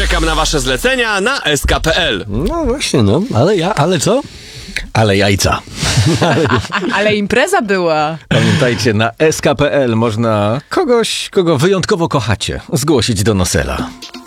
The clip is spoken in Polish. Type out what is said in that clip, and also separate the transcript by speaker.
Speaker 1: Czekam na wasze zlecenia na sk.pl.
Speaker 2: No właśnie, no, ale co? Ale jajca.
Speaker 3: Ale impreza była.
Speaker 2: Pamiętajcie, na sk.pl można kogoś, kogo wyjątkowo kochacie, zgłosić do Nosela.